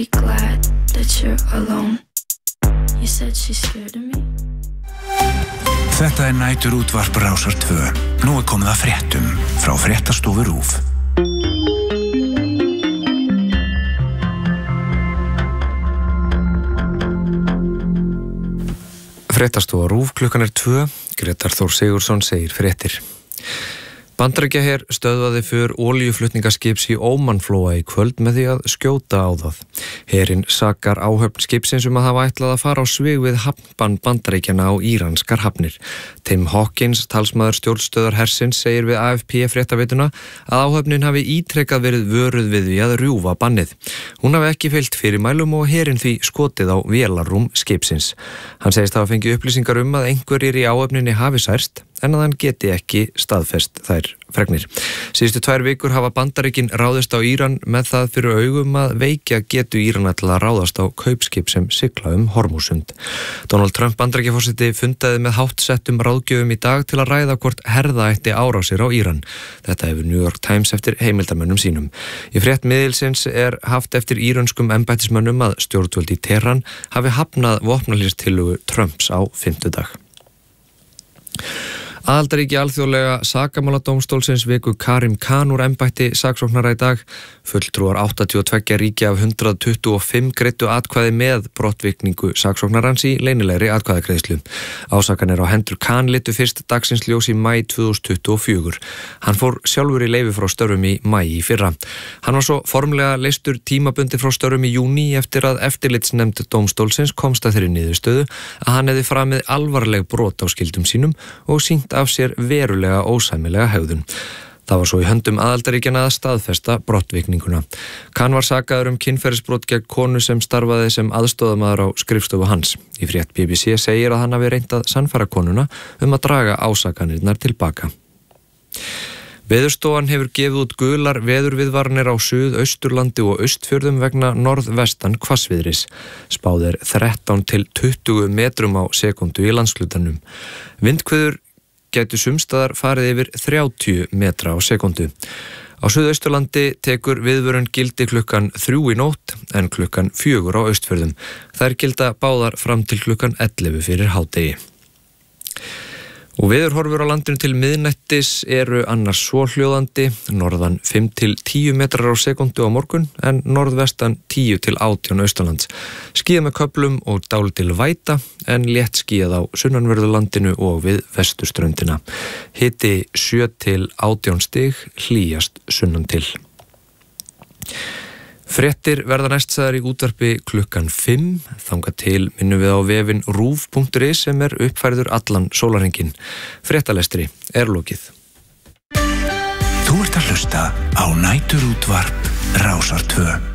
glad that you're alone. You said she's scared of me. Þetta næturútvarp Rásar 2. Nú komið að fréttum frá fréttastofu RÚV. Fréttastofa RÚV, klukkan 2. Grétar Þór Sigurðsson segir fréttir. Bandaríkjaher stöðvaði för olíuflutningaskips í Ómanflóa í kvöld með því að skjóta á það. Herinn sakar áhöfn skipsins að hafa ætlað að fara á svig við hafnbann Bandaríkjanna á íranskar hafnir. Tim Hawkins, talsmaður stjórnstöðar hersins, segir við AFP fréttaveituna að áhöfnin hafi ítrekað verið vöruð við því að rjúfa bannið. Hún hafi ekki fylgt fyrirmælum og herinn því skotið á vélarrúm skipsins. Hann segist hafa fengið upplýsingar að einhverjir í áhöfninni hafi særst, en að hann geti ekki staðfest þær fregnir. Síðustu 2 vikur hafa Bandaríkin ráðist á Íran með það fyrir augum að veikja getu Írana til að ráðast á kaupskip sem sigla Hormúsund. Donald Trump Bandaríkjaforseti fundaði með háttsettum ráðgjöfum í dag til að ræða hvort herða ætti árásir á Íran. Þetta hefur New York Times eftir heimildarmönnum sínum. Í frétt miðilsins haft eftir írönskum embættismönnum að stjórnvöld í Teheran hafi hafnað vopnahlýstillögu Trumps á fimmtudag. Aðildarríki alþjóðlega sakamáladómstólsins viku Karim Khan úr embætti saksóknara í dag. Fulltrúar 82 ríki af 125 greiddu atkvæði með brottvikningu saksóknarans í leynilegri atkvæðagreiðslu. Ásakanir á hendur Khan litu fyrst dagsins ljós í maí 2024. Hann fór sjálfur í leyfi frá störfum í maí í fyrra. Hann var svo formlega leystur tímabundi frá störfum í júní eftir að eftirlitsnefnd dómstólsins komst að þeirri niðurstöðu að hann hefði framið alvarleg brot á skyldum sínum og sýnt af sér verulega ósæmilega hegðun. Það var svo í höndum aðildarríkjanna að staðfesta brottvikninguna. Khan var sakaður kynferðisbrot gegn konu sem starfaði sem aðstoðamaður á skrifstofu hans. Í frétt BBC segir að hann hafi reynt að sannfæra konuna að draga ásakanirnar tilbaka. Veðurstofan hefur gefið út gular veðurviðvaranir á Suðausturlandi og Austfjörðum vegna norðvestan hvassviðris. Spáð 13 til 20 metrum á sekundu í landshlutanum. Vindhviður gætu sumstaðar farið yfir 30 metra á sekundu. Á Suðausturlandi tekur viðvörun gildi klukkan 3 í nótt en klukkan 4 á Austfjörðum. Þær gilda báðar fram til klukkan 11 fyrir hádegi. Og veðurhorfur á landinu til miðnættis eru annars svohljóðandi, norðan 5 til 10 metrar á sekundu á morgun en norðvestan 10 til 18 austanlands. Skýjað með köflum og dálítil væta en létt skýjað á sunnanverðu landinu og við vesturströndina. Hiti 7 til 18 stig, hlýjast sunnan til. Fréttir verða næst sagðar í útvarpi klukkan 5, þangað til minnum við á vefinn ruv.is sem uppfærður allan sólarhringinn. Fréttalestri lokið. Þú ert að hlusta á næturútvarp Rásar 2.